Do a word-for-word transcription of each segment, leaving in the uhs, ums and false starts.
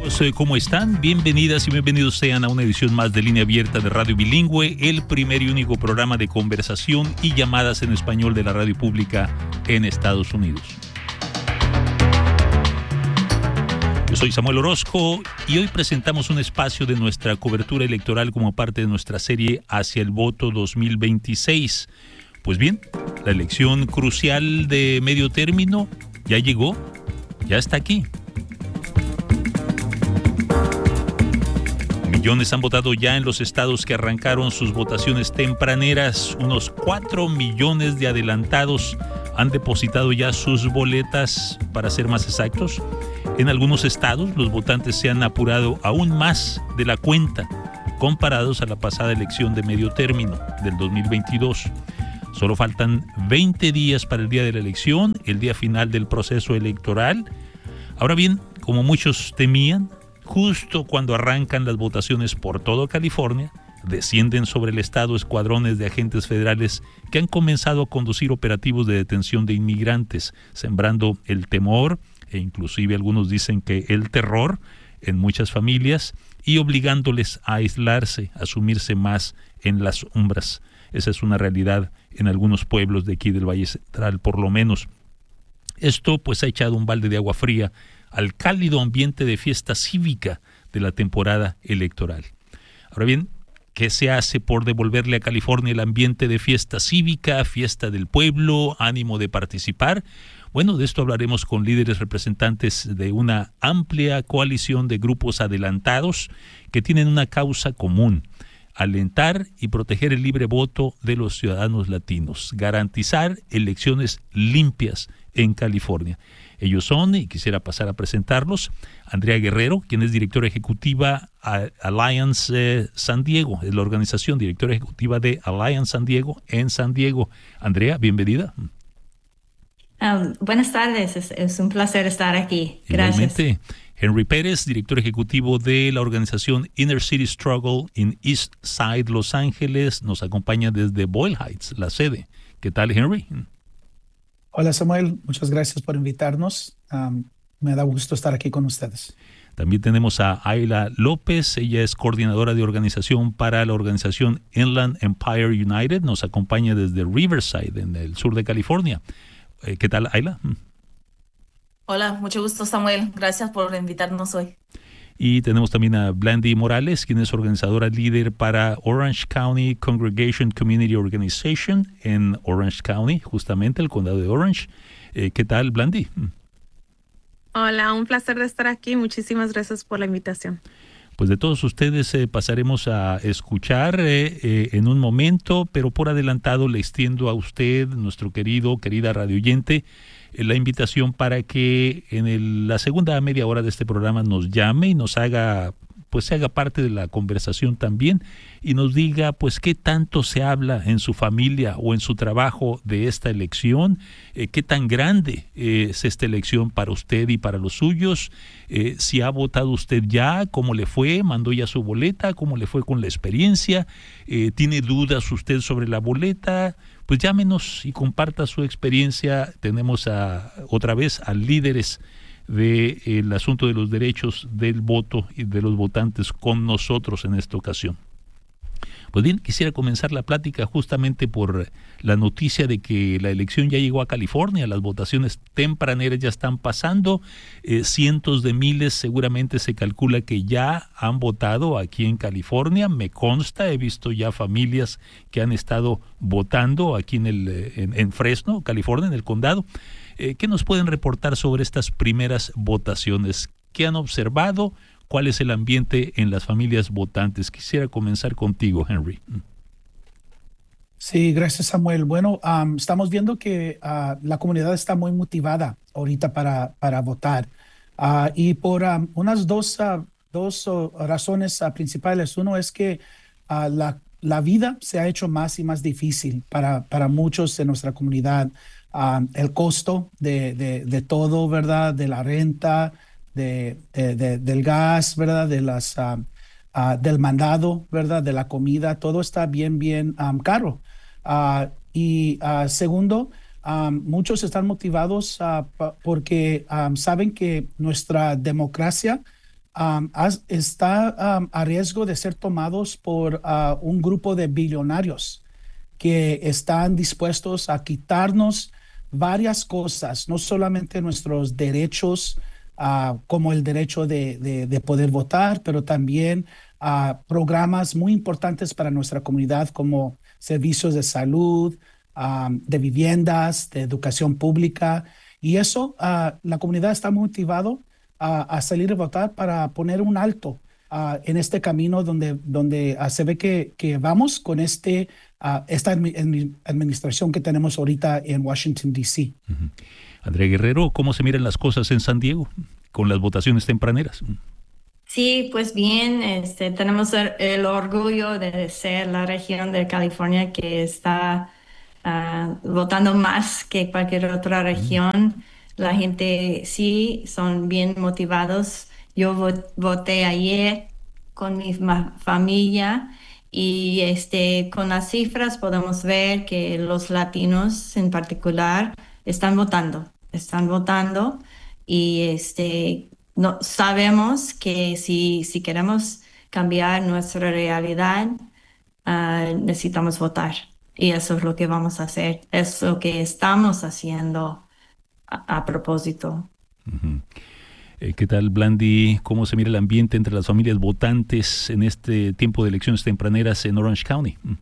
¿Cómo están? Bienvenidas y bienvenidos sean a una edición más de Línea Abierta de Radio Bilingüe, el primer y único programa de conversación y llamadas en español de la radio pública en Estados Unidos. Yo soy Samuel Orozco y hoy presentamos un espacio de nuestra cobertura electoral como parte de nuestra serie Hacia el Voto dos mil veintiséis. Pues bien, la elección crucial de medio término ya llegó, ya está aquí. Millones han votado ya en los estados que arrancaron sus votaciones tempraneras. Unos cuatro millones de adelantados han depositado ya sus boletas, para ser más exactos. En algunos estados, los votantes se han apurado aún más de la cuenta, comparados a la pasada elección de medio término del dos mil veintidós. Solo faltan veinte días para el día de la elección, el día final del proceso electoral. Ahora bien, como muchos temían, justo cuando arrancan las votaciones por todo California, descienden sobre el estado escuadrones de agentes federales que han comenzado a conducir operativos de detención de inmigrantes, sembrando el temor e inclusive algunos dicen que el terror en muchas familias y obligándoles a aislarse, a sumirse más en las sombras. Esa es una realidad en algunos pueblos de aquí del Valle Central, por lo menos. Esto pues ha echado un balde de agua fría al cálido ambiente de fiesta cívica de la temporada electoral. Ahora bien, ¿qué se hace por devolverle a California el ambiente de fiesta cívica, fiesta del pueblo, ánimo de participar? Bueno, de esto hablaremos con líderes representantes de una amplia coalición de grupos adelantados que tienen una causa común: alentar y proteger el libre voto de los ciudadanos latinos, garantizar elecciones limpias en California. Ellos son, y quisiera pasar a presentarlos, Andrea Guerrero, quien es directora ejecutiva a Alliance eh, San Diego, es la organización directora ejecutiva de Alliance San Diego en San Diego. Andrea, bienvenida. Um, buenas tardes, es, es un placer estar aquí. Gracias. Igualmente. Henry Pérez, director ejecutivo de la organización Inner City Struggle en East Side, Los Ángeles, nos acompaña desde Boyle Heights, la sede. ¿Qué tal, Henry? Hola, Samuel. Muchas gracias por invitarnos. Um, me da gusto estar aquí con ustedes. También tenemos a Ayla López. Ella es coordinadora de organización para la organización Inland Empire United. Nos acompaña desde Riverside, en el sur de California. Eh, ¿Qué tal, Ayla? Hola, mucho gusto, Samuel. Gracias por invitarnos hoy. Y tenemos también a Blandy Morales, quien es organizadora líder para Orange County Congregation Community Organization en Orange County, justamente el condado de Orange. Eh, ¿Qué tal, Blandy? Hola, un placer de estar aquí. Muchísimas gracias por la invitación. Pues de todos ustedes eh, pasaremos a escuchar eh, eh, en un momento, pero por adelantado le extiendo a usted, nuestro querido, querida radioyente, eh, la invitación para que en el, la segunda media hora de este programa nos llame y nos haga, pues se haga parte de la conversación también y nos diga pues qué tanto se habla en su familia o en su trabajo de esta elección, eh, qué tan grande eh, es esta elección para usted y para los suyos, eh, si ha votado usted ya, cómo le fue, mandó ya su boleta, cómo le fue con la experiencia, eh, tiene dudas usted sobre la boleta, pues llámenos y comparta su experiencia. Tenemos a, otra vez a líderes del asunto de los derechos del voto y de los votantes con nosotros en esta ocasión. Pues bien, quisiera comenzar la plática justamente por la noticia de que la elección ya llegó a California, las votaciones tempraneras ya están pasando, eh, cientos de miles seguramente se calcula que ya han votado aquí en California, me consta, he visto ya familias que han estado votando aquí en, el, en, en Fresno, California, en el condado. Eh, ¿Qué nos pueden reportar sobre estas primeras votaciones? ¿Qué han observado? ¿Cuál es el ambiente en las familias votantes? Quisiera comenzar contigo, Henry. Sí, gracias, Samuel. Bueno, um, estamos viendo que uh, la comunidad está muy motivada ahorita para, para votar. Uh, y por um, unas dos, uh, dos uh, razones uh, principales. Uno es que uh, la, la vida se ha hecho más y más difícil para, para muchos de nuestra comunidad. Um, el costo de, de, de todo, ¿verdad? De la renta, De, de, de, del gas, ¿verdad? De las, uh, uh, del mandado, ¿verdad? De la comida, todo está bien, bien um, caro. Uh, y uh, segundo, um, muchos están motivados uh, pa- porque um, saben que nuestra democracia um, has- está um, a riesgo de ser tomados por uh, un grupo de billonarios que están dispuestos a quitarnos varias cosas, no solamente nuestros derechos, uh, como el derecho de, de- de poder votar, pero también uh, programas muy importantes para nuestra comunidad como servicios de salud, um, de viviendas, de educación pública. Y eso, uh, la comunidad está motivado a, a salir a votar para poner un alto uh, en este camino donde, donde uh, se ve que, que vamos con este, uh, esta admi- admi- administración que tenemos ahorita en Washington, D C. Ujú. Andrea Guerrero, ¿cómo se miran las cosas en San Diego con las votaciones tempraneras? Sí, pues bien, este, tenemos el, el orgullo de ser la región de California que está ah, votando más que cualquier otra región. La gente sí son bien motivados. Yo vo- voté ayer con mi ma- familia y este, con las cifras podemos ver que los latinos en particular están votando, están votando y este, no, sabemos que si, si queremos cambiar nuestra realidad, ah, necesitamos votar. Y eso es lo que vamos a hacer, es lo que estamos haciendo a, a propósito. Ujú. Eh, ¿Qué tal, Blandy? ¿Cómo se mira el ambiente entre las familias votantes en este tiempo de elecciones tempraneras en Orange County? Mm.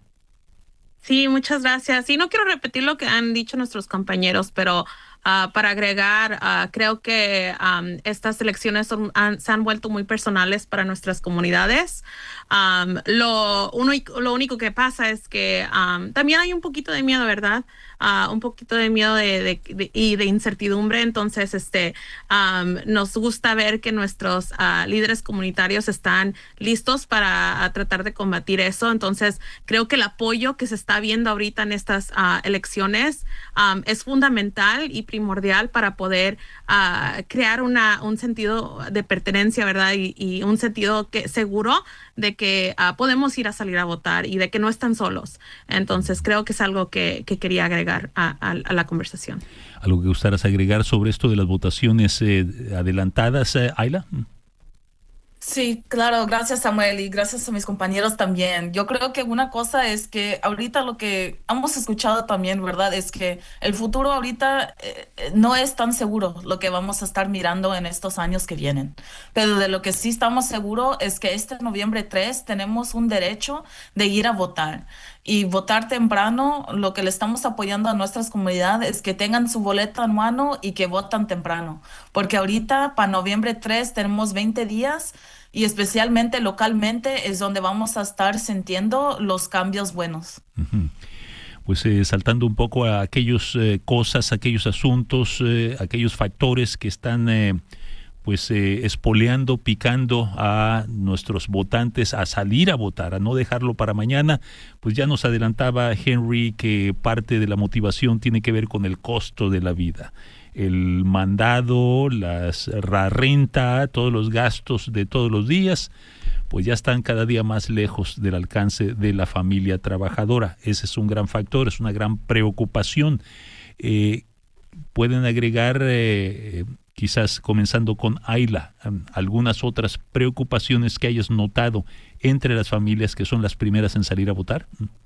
Sí, muchas gracias. Y no quiero repetir lo que han dicho nuestros compañeros, pero ah, para agregar, ah, creo que am, estas elecciones son- han- se han vuelto muy personales para nuestras comunidades. Am, lo, único, lo único que pasa es que am, también hay un poquito de miedo, ¿verdad? Ah, un poquito de miedo de, de- de- y de incertidumbre. Entonces, este, am, nos gusta ver que nuestros ah, líderes comunitarios están listos para ah, tratar de combatir eso. Entonces, creo que el apoyo que se está viendo ahorita en estas ah, elecciones am, es fundamental y primordial para poder ah, crear una, un sentido de pertenencia, ¿verdad? Y, y un sentido que, seguro de que ah, podemos ir a salir a votar y de que no están solos. Entonces, creo que es algo que, que quería agregar a, a- a la conversación. ¿Algo que gustaras agregar sobre esto de las votaciones eh, adelantadas, eh, Ayla? Mm. Sí, claro, gracias Samuel y gracias a mis compañeros también. Yo creo que una cosa es que ahorita lo que hemos escuchado también, ¿verdad? Es que el futuro ahorita eh, eh, no es tan seguro lo que vamos a estar mirando en estos años que vienen. Pero de lo que sí estamos seguros es que este noviembre tres tenemos un derecho de ir a votar. Y votar temprano, lo que le estamos apoyando a nuestras comunidades es que tengan su boleta en mano y que votan temprano. Porque ahorita, para noviembre tres, tenemos veinte días y especialmente localmente es donde vamos a estar sintiendo los cambios buenos. Ujú. Pues eh, saltando un poco a aquellas cosas, aquellos asuntos, eh, aquellos factores que están eh, pues eh, espoleando, picando a nuestros votantes a salir a votar, a no dejarlo para mañana. Pues ya nos adelantaba Henry que parte de la motivación tiene que ver con el costo de la vida. El mandado, las, la renta, todos los gastos de todos los días, pues ya están cada día más lejos del alcance de la familia trabajadora. Ese es un gran factor, es una gran preocupación. Eh, pueden agregar, eh, quizás comenzando con Ayla, um, algunas otras preocupaciones que hayas notado entre las familias que son las primeras en salir a votar.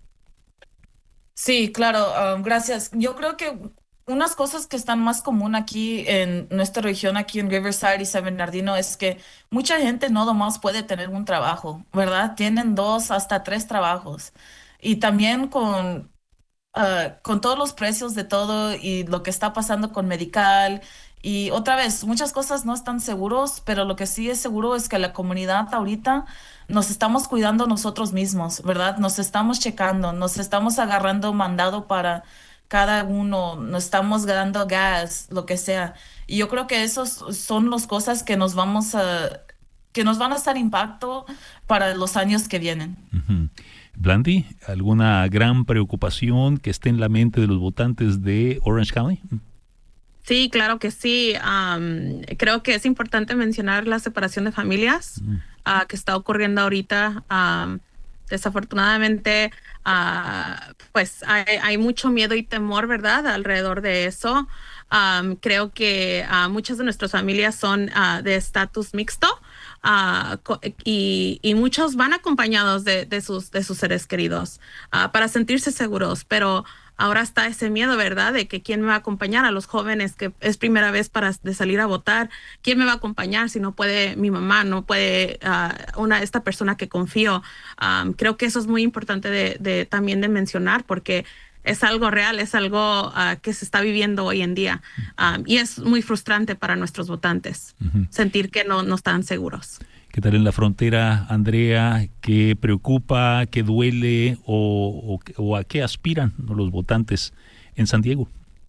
Sí, claro, um, gracias. Yo creo que unas cosas que están más común aquí en nuestra región, aquí en Riverside y San Bernardino, es que mucha gente no nomás puede tener un trabajo, ¿verdad? Tienen dos hasta tres trabajos. Y también con, ah, con todos los precios de todo y lo que está pasando con medical. Y otra vez, muchas cosas no están seguros, pero lo que sí es seguro es que la comunidad ahorita nos estamos cuidando nosotros mismos, ¿verdad? Nos estamos checando, nos estamos agarrando mandado para cada uno, nos estamos dando gas, lo que sea. Y yo creo que esos son las cosas que nos vamos a, que nos van a estar impacto para los años que vienen. Uh-huh. Blandy, ¿alguna gran preocupación que esté en la mente de los votantes de Orange County? Sí, claro que sí. Um, creo que es importante mencionar la separación de familias Mm. uh, que está ocurriendo ahorita. Um, desafortunadamente, uh, pues hay, hay mucho miedo y temor, ¿verdad?, alrededor de eso. Um, creo que uh, muchas de nuestras familias son uh, de estatus mixto. uh, y, y muchos van acompañados de, de, sus, de sus seres queridos uh, para sentirse seguros, pero ahora está ese miedo, ¿verdad? De que quién me va a acompañar a los jóvenes que es primera vez para de salir a votar. ¿Quién me va a acompañar si no puede mi mamá, no puede uh, una esta persona que confío? Um, creo que eso es muy importante de, de también de mencionar porque es algo real, es algo uh, que se está viviendo hoy en día um, y es muy frustrante para nuestros votantes uh-huh. sentir que no, no están seguros. ¿Qué tal en la frontera, Andrea? ¿Qué preocupa, qué duele o, o, o a qué aspiran los votantes en San Diego?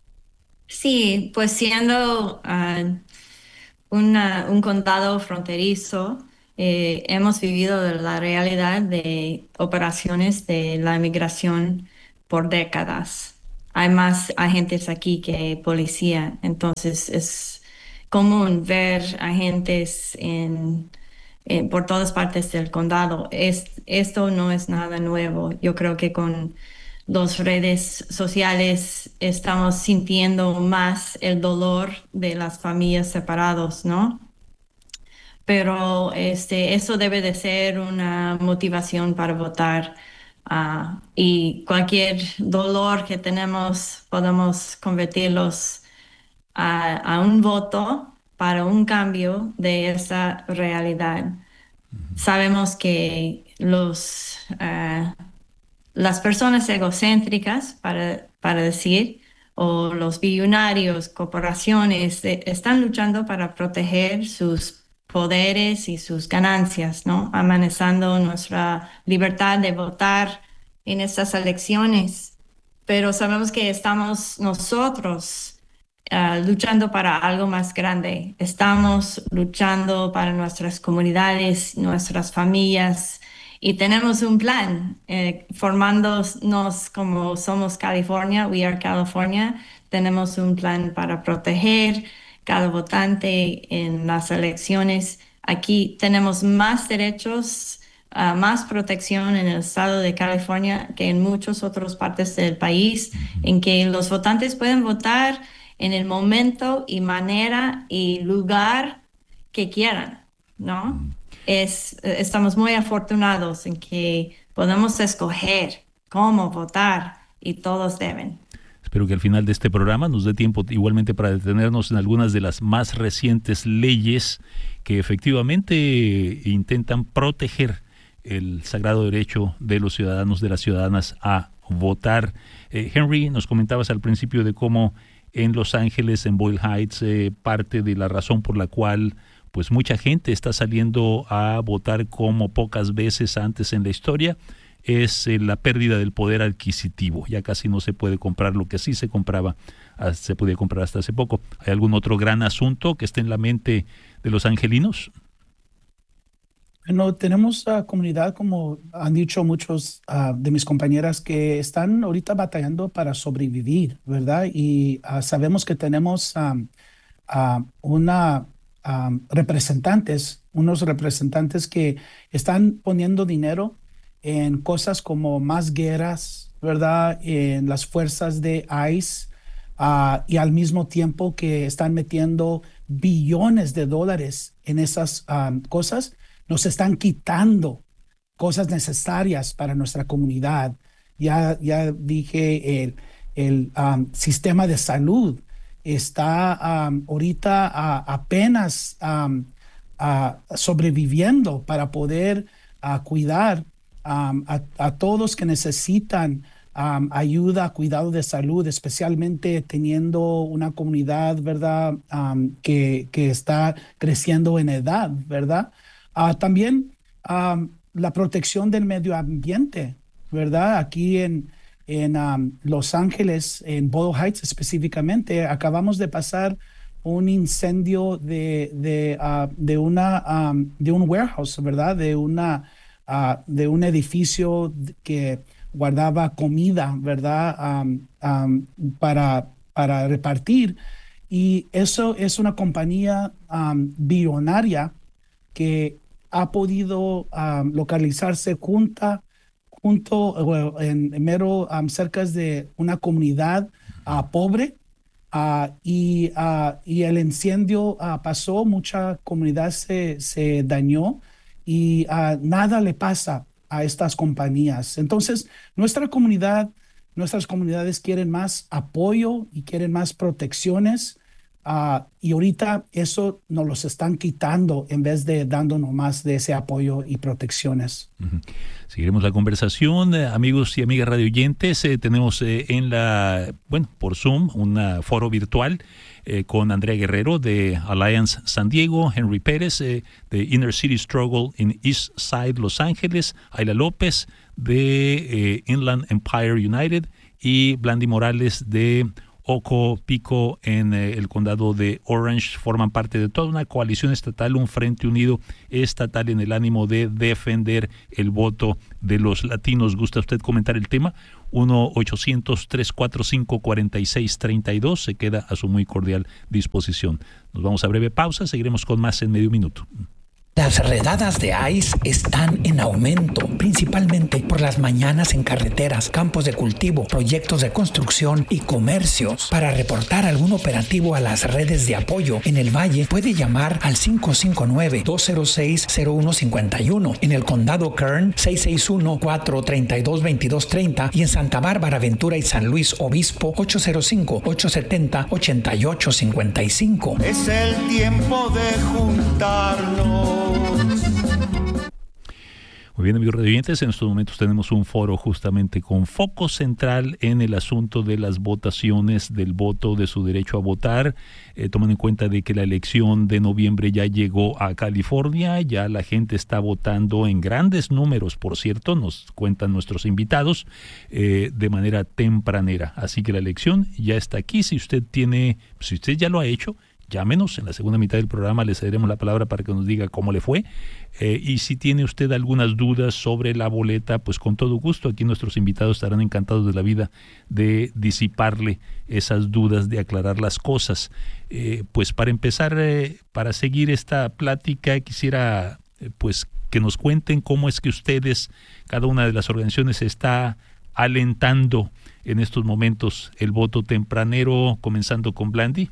Sí, pues siendo uh, una, un condado fronterizo, eh, hemos vivido la realidad de operaciones de la inmigración por décadas. Hay más agentes aquí que policía, entonces es común ver agentes en Eh, por todas partes del condado. Es, esto no es nada nuevo. Yo creo que con las redes sociales estamos sintiendo más el dolor de las familias separadas, ¿no? Pero este, eso debe de ser una motivación para votar. Uh, y cualquier dolor que tenemos, podemos convertirlos a, a un voto para un cambio de esa realidad. Uh-huh. Sabemos que los, uh, las personas egocéntricas, para, para decir, o los billonarios, corporaciones, eh, están luchando para proteger sus poderes y sus ganancias, ¿no? Amenazando nuestra libertad de votar en estas elecciones. Pero sabemos que estamos nosotros Uh, luchando para algo más grande. Estamos luchando para nuestras comunidades, nuestras familias, y tenemos un plan, eh, formándonos como somos California, We Are California. Tenemos un plan para proteger cada votante en las elecciones. Aquí tenemos más derechos, uh, más protección en el estado de California que en muchas otras partes del país, en que los votantes pueden votar en el momento y manera y lugar que quieran, ¿no? Es, estamos muy afortunados en que podemos escoger cómo votar y todos deben. Espero que al final de este programa nos dé tiempo igualmente para detenernos en algunas de las más recientes leyes que efectivamente intentan proteger el sagrado derecho de los ciudadanos, de las ciudadanas a votar. Eh, Henry, nos comentabas al principio de cómo en Los Ángeles, en Boyle Heights, eh, parte de la razón por la cual pues mucha gente está saliendo a votar como pocas veces antes en la historia es eh, la pérdida del poder adquisitivo. Ya casi no se puede comprar lo que sí se compraba, se podía comprar hasta hace poco. ¿Hay algún otro gran asunto que esté en la mente de los angelinos? Bueno, tenemos uh, comunidad, como han dicho muchos uh, de mis compañeras, que están ahorita batallando para sobrevivir, ¿verdad? Y uh, sabemos que tenemos um, uh, una um, representantes, unos representantes que están poniendo dinero en cosas como más guerras, ¿verdad? En las fuerzas de ICE uh, y al mismo tiempo que están metiendo billones de dólares en esas um, cosas. Nos están quitando cosas necesarias para nuestra comunidad. Ya, ya dije, el, el um, sistema de salud está um, ahorita uh, apenas um, uh, sobreviviendo para poder uh, cuidar um, a, a todos que necesitan um, ayuda, cuidado de salud, especialmente teniendo una comunidad, ¿verdad?, um, que, que está creciendo en edad, ¿verdad? Uh, también um, la protección del medio ambiente, ¿verdad? Aquí en, en um, Los Ángeles, en Boyle Heights específicamente, acabamos de pasar un incendio de, de, uh, de, una, um, de un warehouse, ¿verdad? De, una, uh, de un edificio que guardaba comida, ¿verdad? Um, um, para, para repartir. Y eso es una compañía um, billonaria que ha podido um, localizarse junta, junto uh, en, en mero um, cerca de una comunidad uh, pobre, Uh, y, uh, y el incendio uh, pasó, mucha comunidad se, se dañó y uh, nada le pasa a estas compañías. Entonces, nuestra comunidad, nuestras comunidades quieren más apoyo y quieren más protecciones. Uh, y ahorita eso nos los están quitando en vez de dándonos más de ese apoyo y protecciones. Uh-huh. Seguiremos la conversación, eh, amigos y amigas radioyentes. Eh, tenemos eh, en la, bueno, por Zoom, un uh, foro virtual eh, con Andrea Guerrero de Alliance San Diego, Henry Pérez eh, de Inner City Struggle in East Side Los Ángeles, Ayla López de eh, Inland Empire United y Blandy Morales de Oco Pico en eh, el condado de Orange. Forman parte de toda una coalición estatal, un frente unido estatal en el ánimo de defender el voto de los latinos. ¿Gusta usted comentar el tema? uno ochocientos, tres cuatro cinco, cuatro seis tres dos se queda a su muy cordial disposición. Nos vamos a breve pausa, seguiremos con más en medio minuto. Las redadas de ICE están en aumento, principalmente por las mañanas en carreteras, campos de cultivo, proyectos de construcción y comercios. Para reportar algún operativo a las redes de apoyo en el Valle, puede llamar al cinco cinco nueve, dos cero seis, cero uno cinco uno, en el condado Kern seis seis uno, cuatro tres dos, dos dos tres cero y en Santa Bárbara, Ventura y San Luis Obispo ocho cero cinco, ocho siete cero, ocho ocho cinco cinco. Es el tiempo de juntarnos. Muy bien, amigos radioyentes, en estos momentos tenemos un foro justamente con foco central en el asunto de las votaciones, del voto, de su derecho a votar, eh, tomando en cuenta de que la elección de noviembre ya llegó a California, ya la gente está votando en grandes números, por cierto, nos cuentan nuestros invitados, eh, de manera tempranera. Así que la elección ya está aquí. Si usted tiene, si usted ya lo ha hecho, llámenos. En la segunda mitad del programa le cederemos la palabra para que nos diga cómo le fue. Eh, y si tiene usted algunas dudas sobre la boleta, pues con todo gusto, aquí nuestros invitados estarán encantados de la vida de disiparle esas dudas, de aclarar las cosas. Eh, pues para empezar, eh, para seguir esta plática, quisiera eh, pues que nos cuenten cómo es que ustedes, cada una de las organizaciones, está alentando en estos momentos el voto tempranero, comenzando con Blandy.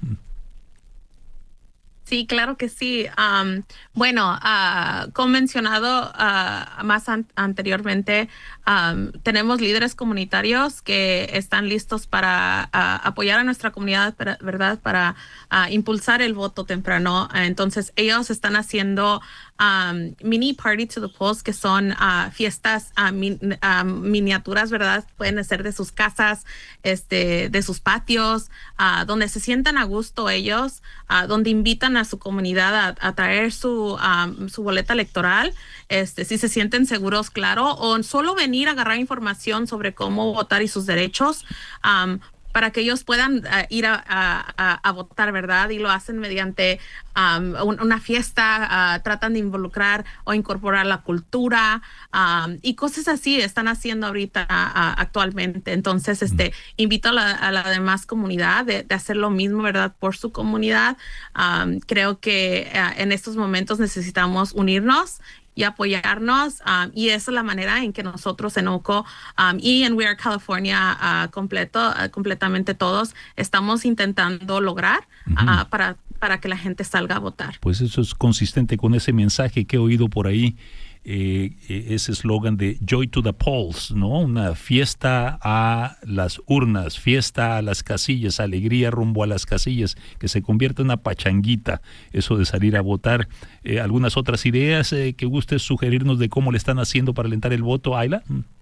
Sí, claro que sí. Um, bueno, uh, como mencionado uh, más an- anteriormente, um, tenemos líderes comunitarios que están listos para uh, apoyar a nuestra comunidad, para, ¿verdad? Para uh, impulsar el voto temprano. Entonces, ellos están haciendo um, mini party to the polls, que son uh, fiestas uh, min- uh, miniaturas, ¿verdad? Pueden ser de sus casas, este, de sus patios, uh, donde se sientan a gusto ellos, uh, donde invitan a su comunidad a, a traer su, um, su boleta electoral, este, si se sienten seguros, claro, o solo venir a agarrar información sobre cómo votar y sus derechos, um, para que ellos puedan uh, ir a, a, a votar, ¿verdad? Y lo hacen mediante um, un, una fiesta, uh, tratan de involucrar o incorporar la cultura um, y cosas así están haciendo ahorita uh, actualmente. Entonces, este, invito a la, a la demás comunidad de, de hacer lo mismo, ¿verdad? Por su comunidad. Um, creo que uh, en estos momentos necesitamos unirnos y apoyarnos, um, y esa es la manera en que nosotros en Oco um, y en We Are California uh, completo, uh, completamente todos estamos intentando lograr uh-huh. uh, para, para que la gente salga a votar. Pues eso es consistente con ese mensaje que he oído por ahí, eh, ese eslogan de Joy to the Polls, ¿no? Una fiesta a las urnas, fiesta a las casillas, alegría rumbo a las casillas, que se convierta en una pachanguita, eso de salir a votar. Eh, ¿Algunas otras ideas eh, que guste sugerirnos de cómo le están haciendo para alentar el voto, Ayla?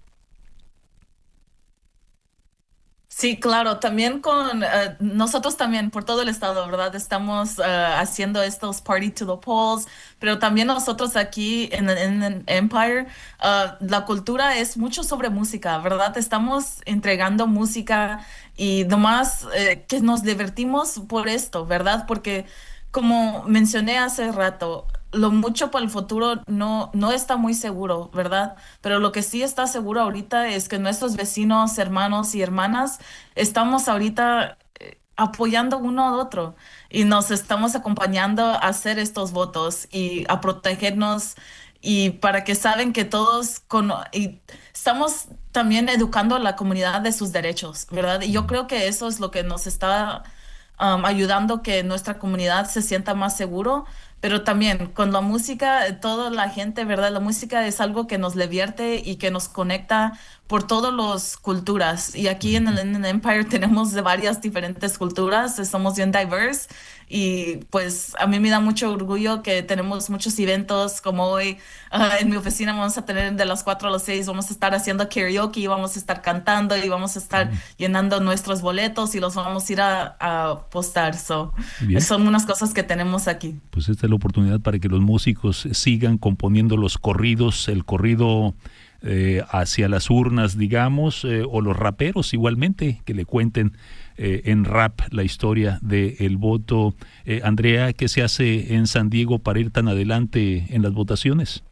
Sí, claro, también con uh, nosotros también por todo el estado, ¿verdad? Estamos uh, haciendo estos party to the polls, pero también nosotros aquí en, en, en Empire, uh, la cultura es mucho sobre música, ¿verdad? Estamos entregando música y nomás eh, que nos divertimos por esto, ¿verdad? Porque como mencioné hace rato, lo mucho para el futuro no, no está muy seguro, ¿verdad? Pero lo que sí está seguro ahorita es que nuestros vecinos, hermanos y hermanas, estamos ahorita eh, apoyando uno al otro y nos estamos acompañando a hacer estos votos y a protegernos y para que saben que todos con, y estamos también educando a la comunidad de sus derechos, ¿verdad? Y yo creo que eso es lo que nos está um, ayudando que nuestra comunidad se sienta más seguro. Pero también con la música, eh, toda la gente, ¿verdad? La música es algo que nos divierte y que nos conecta por todas las culturas. Y aquí en el Inland Empire tenemos de varias diferentes culturas, eh, somos bien diverse. Y pues a mí me da mucho orgullo que tenemos muchos eventos como hoy. Ah, en mi oficina vamos a tener de las cuatro a las seis, vamos a estar haciendo karaoke, vamos a estar cantando y vamos a estar llenando nuestros boletos y los vamos a ir a, a postar. So, Bien. son unas cosas que tenemos aquí. Pues esta es la oportunidad para que los músicos sigan componiendo los corridos, el corrido eh, hacia las urnas, digamos, eh, o los raperos igualmente, que le cuenten eh, en rap la historia del voto. Eh, Andrea, ¿qué se hace en San Diego para ir tan adelante en las votaciones?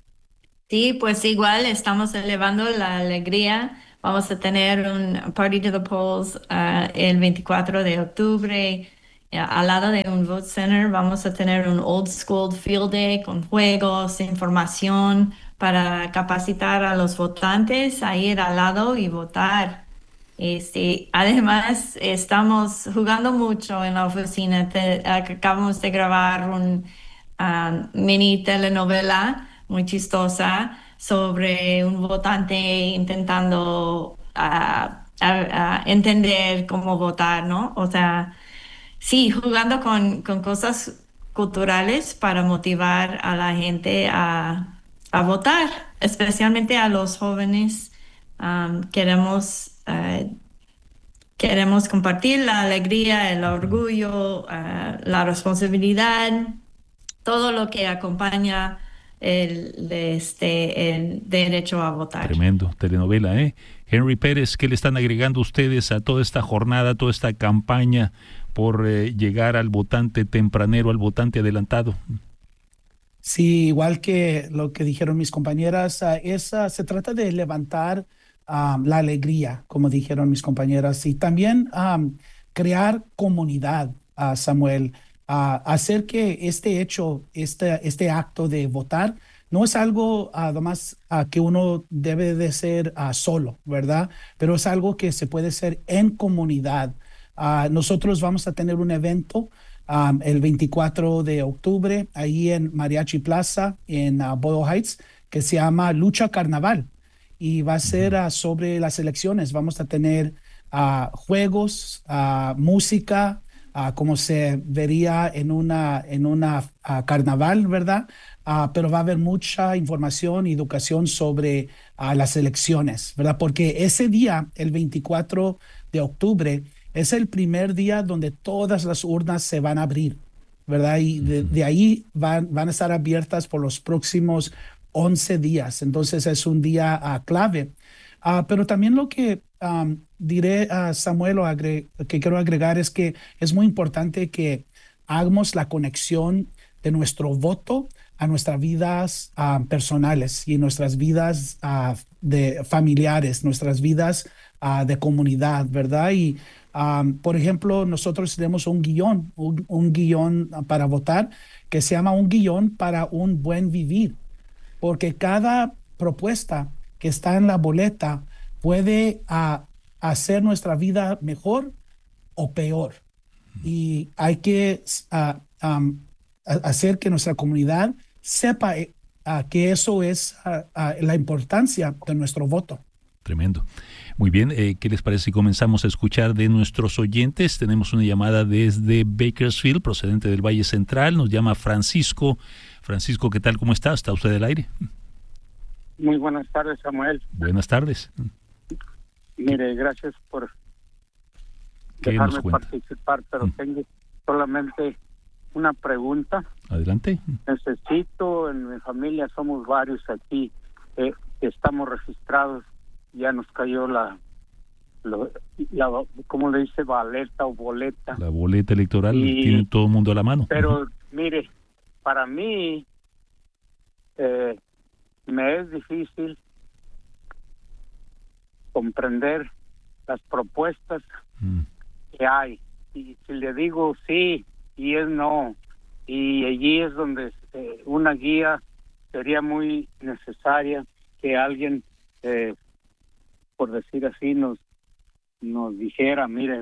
Sí, pues igual estamos elevando la alegría. Vamos a tener un Party to the Polls ah, el veinticuatro de octubre. Eh, al lado de un Vote Center vamos a tener un Old School Field Day con juegos, información para capacitar a los votantes a ir al lado y votar. Este, además, estamos jugando mucho en la oficina. Te- acabamos de grabar un ah, mini telenovela muy chistosa sobre un votante intentando ah, ah, ah, entender cómo votar, ¿no? O sea, sí, jugando con, con cosas culturales para motivar a la gente a, a votar, especialmente a los jóvenes. Um, queremos, eh, queremos compartir la alegría, el orgullo, eh, la responsabilidad, todo lo que acompaña el, de este, el derecho a votar. Tremendo, telenovela, ¿eh? Henry Pérez, ¿qué le están agregando ustedes a toda esta jornada, toda esta campaña por eh, llegar al votante tempranero, al votante adelantado? Sí, igual que lo que dijeron mis compañeras, ah, es, ah, se trata de levantar ah, la alegría, como dijeron mis compañeras, y también ah, crear comunidad, ah, Samuel, ah, hacer que este hecho, este, este acto de votar, no es algo además que uno debe de ser ah, solo, ¿verdad? Pero es algo que se puede hacer en comunidad. Ah, nosotros vamos a tener un evento um, el veinticuatro de octubre, ahí en Mariachi Plaza, en uh, Boyle Heights, que se llama Lucha Carnaval. Y va a ser uh, sobre las elecciones. Vamos a tener uh, juegos, uh, música, uh, como se vería en una, en una uh, carnaval, ¿verdad? Uh, pero va a haber mucha información y educación sobre uh, las elecciones, ¿verdad? Porque ese día, el veinticuatro de octubre, es el primer día donde todas las urnas se van a abrir, ¿verdad? Y de, de ahí van, van a estar abiertas por los próximos once días. Entonces es un día uh, clave. Uh, pero también lo que um, diré a uh, Samuel, o agre que quiero agregar, es que es muy importante que hagamos la conexión de nuestro voto a nuestras vidas uh, personales y nuestras vidas uh, de familiares, nuestras vidas uh, de comunidad, ¿verdad? Y Um, por ejemplo, nosotros tenemos un guión, un, un guión para votar que se llama un guión para un buen vivir, porque cada propuesta que está en la boleta puede uh, hacer nuestra vida mejor o peor. Y hay que uh, um, hacer que nuestra comunidad sepa uh, que eso es uh, uh, la importancia de nuestro voto. Tremendo. Muy bien, eh, ¿qué les parece si comenzamos a escuchar de nuestros oyentes? Tenemos una llamada desde Bakersfield, procedente del Valle Central. Nos llama Francisco. Francisco, ¿qué tal? ¿Cómo está? ¿Está usted al aire? Muy buenas tardes, Samuel. Buenas tardes. Mire, gracias por dejarme participar, pero mm. tengo solamente una pregunta. Adelante. Necesito, en mi familia somos varios aquí, eh, que estamos registrados. Ya nos cayó la, la, la, ¿cómo le dice? Baleta o boleta. La boleta electoral, y, tiene todo el mundo a la mano. Pero, uh-huh. mire, para mí eh, me es difícil comprender las propuestas mm. que hay. Y si le digo sí y es no, y allí es donde eh, una guía sería muy necesaria, que alguien... Eh, por decir así, nos nos dijera, mire,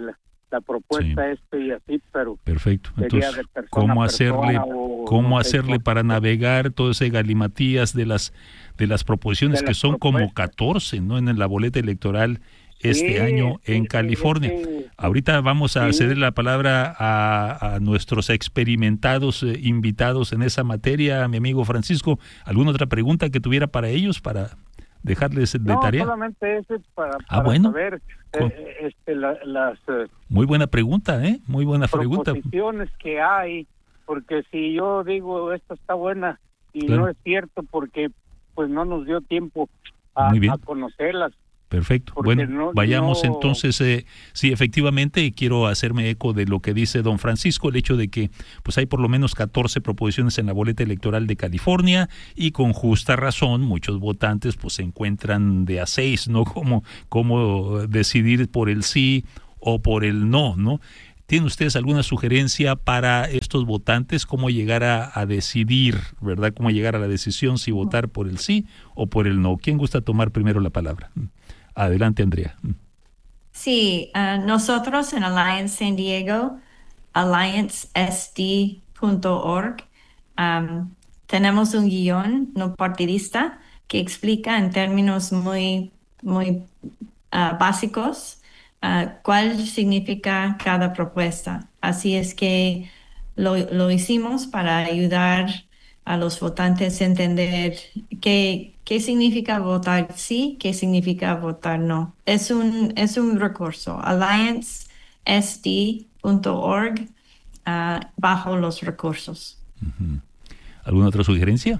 la propuesta Sí. este y así, pero Perfecto. sería Entonces, de persona ¿cómo a hacerle, persona o cómo no sé hacerle cómo. para navegar todo ese galimatías de las de las proposiciones De que las son como propuestas. catorce, ¿no? En la boleta electoral este Sí, año sí, en sí, California. es que- Ahorita vamos a sí. ceder la palabra a, a nuestros experimentados eh, invitados en esa materia, mi amigo Francisco. ¿Alguna otra pregunta que tuviera para ellos, para dejarles de No, tarea? solamente ese para, Ah, para bueno. saber Con- eh, este, la- las eh, Muy buena pregunta, ¿eh? Muy buena pregunta. proposiciones que hay, porque si yo digo esta está buena y Claro. no es cierto porque pues no nos dio tiempo a, Muy bien. a conocerlas. Perfecto. Porque Bueno, no- vayamos no- entonces. Eh, sí, efectivamente, quiero hacerme eco de lo que dice don Francisco, el hecho de que pues hay por lo menos catorce proposiciones en la boleta electoral de California y con justa razón muchos votantes pues se encuentran de a seis, ¿no? Como, como decidir por el sí o por el no, ¿no? ¿Tienen ustedes alguna sugerencia para estos votantes? ¿Cómo llegar a, a decidir, verdad? ¿Cómo llegar a la decisión si votar por el sí o por el no? ¿Quién gusta tomar primero la palabra? Adelante, Andrea. Sí, ah, nosotros en Alliance San Diego, alliance s d punto org, am, tenemos un guión no partidista que explica en términos muy, muy ah, básicos ah, cuál significa cada propuesta. Así es que lo, lo hicimos para ayudar a los votantes a entender qué, qué significa votar sí, qué significa votar no. Es un, es un recurso, alliance s d punto org, ah, bajo los recursos. ¿Alguna otra sugerencia?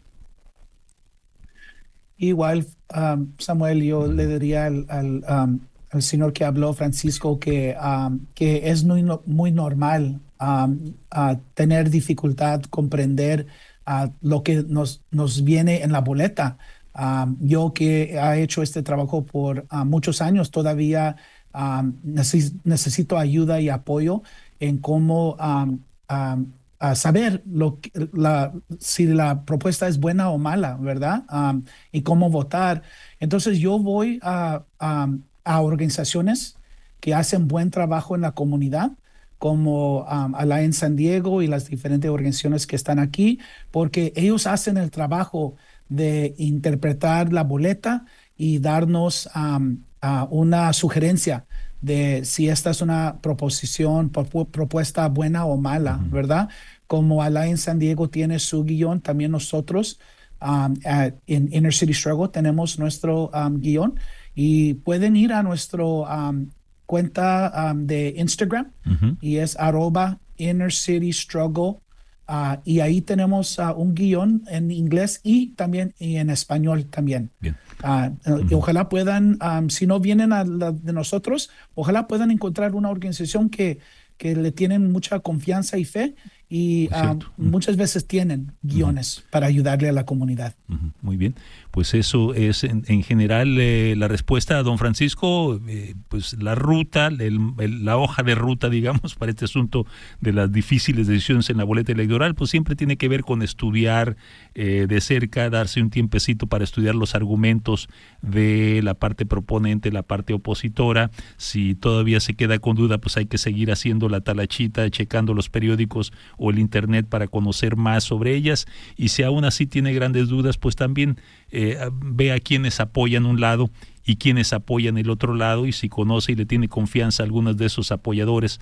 Igual, um, Samuel, yo le diría al, al, um, al señor que habló, Francisco, que, um, que es muy, no- muy normal um, a tener dificultad comprender uh, lo que nos, nos viene en la boleta. Um, yo que he hecho este trabajo por uh, muchos años, todavía um, neces- necesito ayuda y apoyo en cómo um, um, a saber lo que- la, si la propuesta es buena o mala, ¿verdad? Um, y cómo votar. Entonces yo voy a, a- a organizaciones que hacen buen trabajo en la comunidad, como um, Alliance San Diego y las diferentes organizaciones que están aquí, porque ellos hacen el trabajo de interpretar la boleta y darnos um, uh, una sugerencia de si esta es una proposición, propu- propuesta buena o mala, ¿verdad? Como Alliance San Diego tiene su guión, también nosotros um, at- en Inner City Struggle tenemos nuestro um, guión y pueden ir a nuestro um, cuenta um, de Instagram Ujú. y es arroba Inner City Struggle. Ah, y ahí tenemos ah, un guión en inglés y también y en español también. Bien. Ah, eh, y ojalá puedan, am, si no vienen a la de nosotros, ojalá puedan encontrar una organización que, que le tienen mucha confianza y fe y Muy am, cierto. muchas veces tienen guiones para ayudarle a la comunidad. Ujú, muy bien, pues eso es en, en general eh, la respuesta a don Francisco, eh, pues la ruta, el- el- la hoja de ruta, digamos, para este asunto de las difíciles decisiones en la boleta electoral, pues siempre tiene que ver con estudiar eh, de cerca, darse un tiempecito para estudiar los argumentos de la parte proponente, la parte opositora. Si todavía se queda con duda, pues hay que seguir haciendo la talachita, checando los periódicos o el internet para conocer más sobre ellas, y si aún así tiene grandes dudas, pues también eh, ve a quienes apoyan un lado y quienes apoyan el otro lado, y si conoce y le tiene confianza a algunos de esos apoyadores,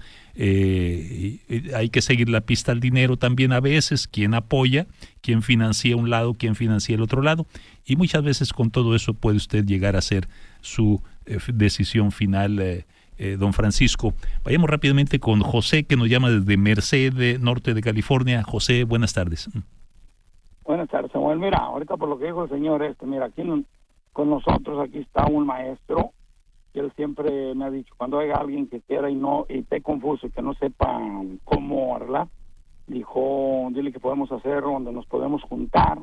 eh, y- y hay que seguir la pista al dinero también a veces, quién apoya, quién financia un lado, quién financia el otro lado, y muchas veces con todo eso puede usted llegar a hacer su eh, decisión final. eh, Eh, don Francisco. Vayamos rápidamente con José, que nos llama desde Merced, de norte de California. José, buenas tardes. Buenas tardes, Samuel. Mira, ahorita por lo que dijo el señor este, mira, aquí en- con nosotros aquí está un maestro que él siempre me ha dicho, cuando haya alguien que quiera y no y esté confuso y que no sepa cómo arreglar, dijo, dile que podemos hacer donde nos podemos juntar,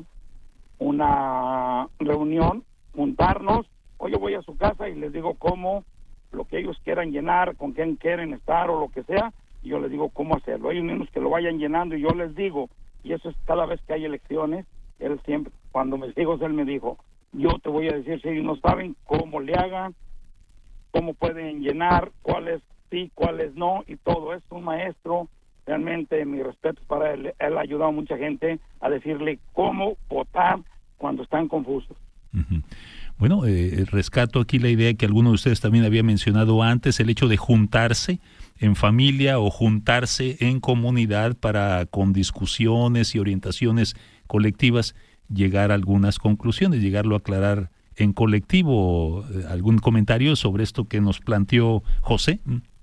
una reunión, juntarnos, o yo voy a su casa y les digo cómo, lo que ellos quieran llenar, con quién quieren estar o lo que sea, y yo les digo cómo hacerlo. Hay unos que lo vayan llenando y yo les digo, y eso es cada vez que hay elecciones, él siempre, cuando mis hijos, él me dijo, yo te voy a decir, si no saben cómo le hagan, cómo pueden llenar, cuál es sí, cuáles no, y todo. Es un maestro, realmente mi respeto para él. Él ha ayudado a mucha gente a decirle cómo votar cuando están confusos. Uh-huh. Bueno, eh, rescato aquí la idea que alguno de ustedes también había mencionado antes, el hecho de juntarse en familia o juntarse en comunidad para, con discusiones y orientaciones colectivas, llegar a algunas conclusiones, llegarlo a aclarar en colectivo. ¿Algún comentario sobre esto que nos planteó José?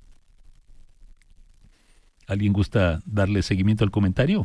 ¿Alguien gusta darle seguimiento al comentario?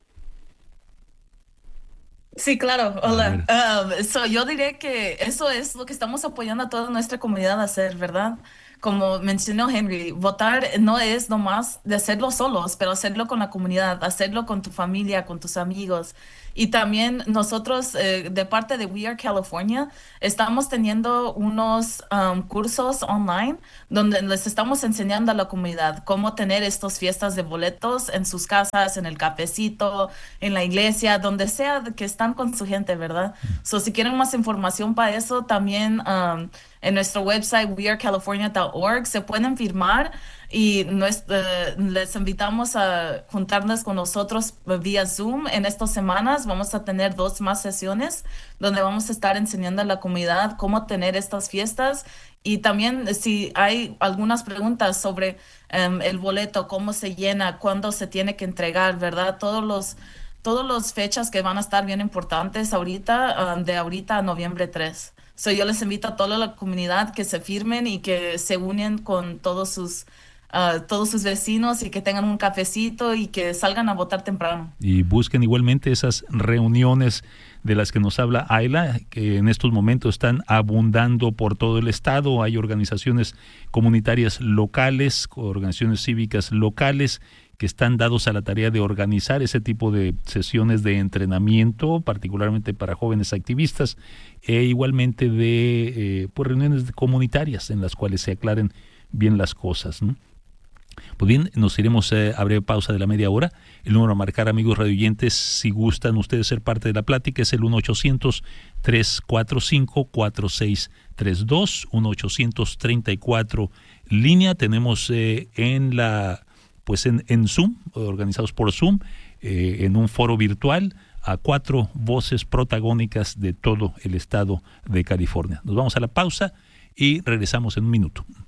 Sí, claro. Hola. Um, so yo diré que eso es lo que estamos apoyando a toda nuestra comunidad a hacer, ¿verdad? Como mencionó Henry, votar no es nomás de hacerlo solos, pero hacerlo con la comunidad, hacerlo con tu familia, con tus amigos. Y también nosotros, eh, de parte de We Are California, estamos teniendo unos um, cursos online donde les estamos enseñando a la comunidad cómo tener estas fiestas de boletos en sus casas, en el cafecito, en la iglesia, donde sea que están con su gente, ¿verdad? So, si quieren más información para eso, también um, en nuestro website we are california dot org se pueden firmar y nuestro, uh, les invitamos a juntarnos con nosotros vía Zoom. En estas semanas vamos a tener dos más sesiones donde vamos a estar enseñando a la comunidad cómo tener estas fiestas, y también si hay algunas preguntas sobre um, el boleto, cómo se llena, cuándo se tiene que entregar, ¿verdad? Todos los todas las fechas que van a estar bien importantes ahorita, um, de ahorita a noviembre tres. So, yo les invito a toda la comunidad que se firmen y que se unen con todos sus uh, todos sus vecinos y que tengan un cafecito y que salgan a votar temprano. Y busquen igualmente esas reuniones de las que nos habla Ayla, que en estos momentos están abundando por todo el estado. Hay organizaciones comunitarias locales, organizaciones cívicas locales que están dados a la tarea de organizar ese tipo de sesiones de entrenamiento, particularmente para jóvenes activistas, e igualmente de eh, pues reuniones comunitarias en las cuales se aclaren bien las cosas, ¿no? Pues bien, nos iremos eh, a breve pausa de la media hora. El número a marcar, amigos radioyentes, si gustan ustedes ser parte de la plática, es el uno ochocientos, tres cuatro cinco, cuatro seis tres dos, uno ochocientos treinta y cuatro línea. Tenemos eh, en la pues en, en Zoom, organizados por Zoom, eh, en un foro virtual, a cuatro voces protagónicas de todo el estado de California. Nos vamos a la pausa y regresamos en un minuto.